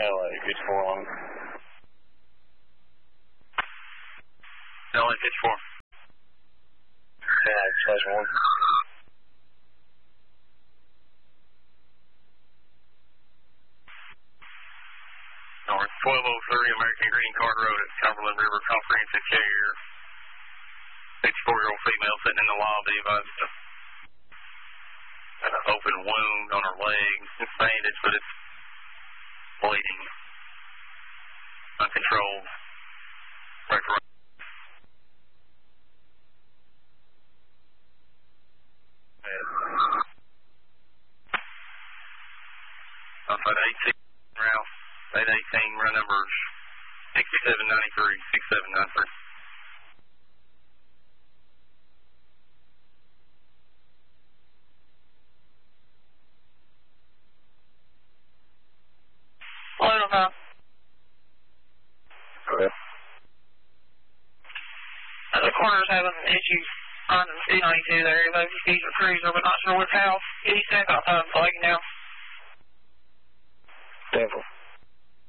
LA, 54 long. LA 54. Yeah, /1. North 1203 American Green Card Road at Cumberland River Comprehensive Carrier. 64-year-old female sitting in the lobby with an open wound on her leg. It's bandaged, but it's bleeding. Uncontrolled. Right. Outside 18 Ralph. 818, run numbers 6793, 6793. Hello, Novell. Okay. The coroner's having issues on C92 there. He's a cruiser, but not sure which house. He's saying about flagging down.